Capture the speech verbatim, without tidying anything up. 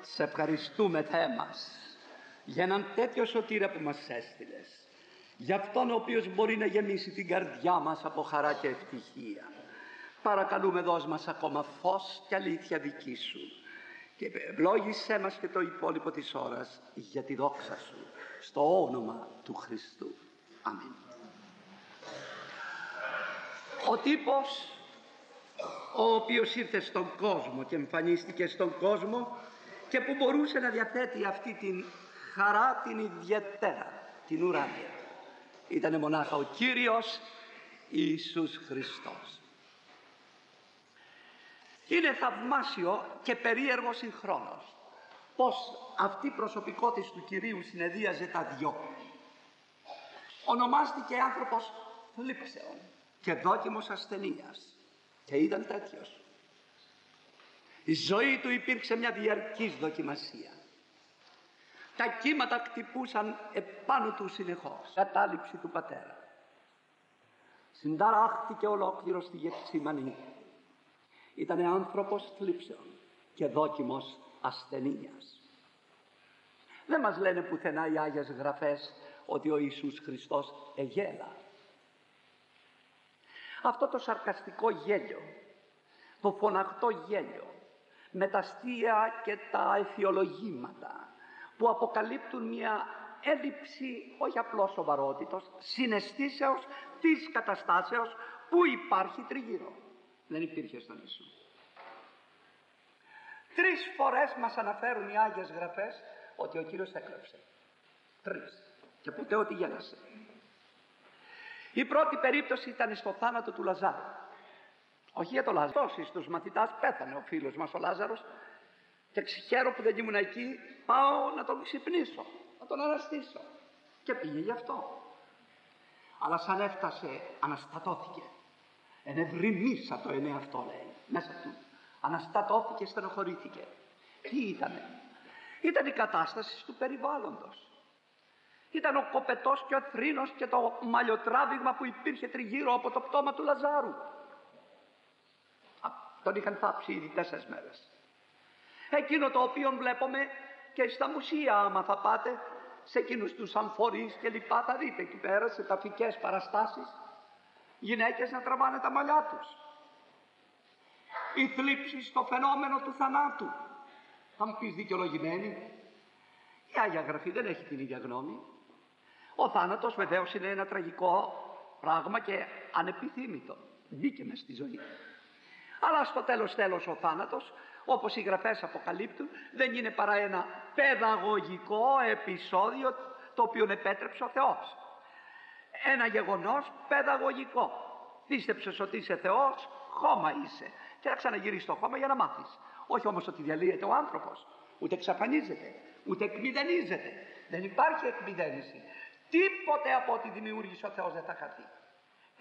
Σε ευχαριστούμε, Θεέ μας, για έναν τέτοιο σωτήρα που μας έστειλες, για αυτόν ο οποίος μπορεί να γεμίσει την καρδιά μας από χαρά και ευτυχία. Παρακαλούμε, δώσ' μας ακόμα φως και αλήθεια δική σου και ευλόγησέ μας και το υπόλοιπο της ώρας για τη δόξα σου, στο όνομα του Χριστού. Αμήν. Ο τύπος ο οποίος ήρθε στον κόσμο και εμφανίστηκε στον κόσμο και που μπορούσε να διαθέτει αυτή την χαρά την ιδιαίτερα, την ουράνια, ήτανε μονάχα ο Κύριος Ιησούς Χριστός. Είναι θαυμάσιο και περίεργο συγχρόνως πως αυτή η προσωπικότητα του Κυρίου συνεδίαζε τα δυο. Ονομάστηκε άνθρωπος θλίψεων και δόκιμος ασθενείας και ήταν τέτοιος. Η ζωή του υπήρξε μια διαρκής δοκιμασία. Τα κύματα χτυπούσαν επάνω του συνεχώς. Κατάληψη του πατέρα. Συνταράχθηκε ολόκληρο στη Γεθσιμανή. Ήτανε άνθρωπος θλίψεων και δόκιμος ασθενείας. Δεν μας λένε πουθενά οι Άγιες Γραφές ότι ο Ιησούς Χριστός εγέλα. Αυτό το σαρκαστικό γέλιο, το φωναχτό γέλιο, με τα αστεία και τα αισιολογήματα που αποκαλύπτουν μια έλλειψη όχι απλώς σοβαρότητος, συναισθήσεως της καταστάσεως που υπάρχει τριγύρω. Δεν υπήρχε στον Ιησού. Τρεις φορές μας αναφέρουν οι Άγιες Γραφές ότι ο Κύριος έκλαψε. Τρεις. Και ποτέ ότι γέλασε. Η πρώτη περίπτωση ήταν στο θάνατο του Λαζάρου. Όχι για το Λάζαρο. Στους μαθητάς πέθανε ο φίλος μας ο Λάζαρος και χαίρομαι που δεν ήμουν εκεί. Πάω να τον ξυπνήσω, να τον αναστήσω. Και πήγε γι' αυτό. Αλλά σαν έφτασε, αναστατώθηκε. Ενευρυμίσα το ενεαυτό, λέει, μέσα του. Αναστατώθηκε, στενοχωρήθηκε. Τι ήτανε? Ήταν η κατάσταση του περιβάλλοντος. Ήταν ο κοπετός και ο θρήνος και το μαλλιοτράβηγμα που υπήρχε τριγύρω από το πτώμα του Λαζάρου. Α, τον είχαν θάψει ήδη τέσσερις μέρες. Εκείνο το οποίο βλέπουμε και στα μουσεία, άμα θα πάτε, σε εκείνους τους αμφορείς και λοιπά, θα δείτε εκεί πέρα σε ταφικές παραστάσεις γυναίκες να τραβάνε τα μαλλιά τους. Η θλίψη στο φαινόμενο του θανάτου. Θα μου πεις δικαιολογημένη. Η Άγια Γραφή δεν έχει την ίδια γνώμη. Ο θάνατος βεβαίως είναι ένα τραγικό πράγμα και ανεπιθύμητο. Βγήκε μες στη ζωή. Αλλά στο τέλος τέλος ο θάνατος, όπως οι Γραφές αποκαλύπτουν, δεν είναι παρά ένα παιδαγωγικό επεισόδιο το οποίο επέτρεψε ο Θεός. Ένα γεγονός παιδαγωγικό. Πίστεψες ότι είσαι Θεός, χώμα είσαι. Και να ξαναγυρίσεις στο χώμα για να μάθεις. Όχι όμως ότι διαλύεται ο άνθρωπος, ούτε εξαφανίζεται, ούτε εκμηδενίζεται. Δεν υπάρχει εκμηδένιση. Τίποτε από ό,τι δημιούργησε ο Θεός δεν θα χαθεί.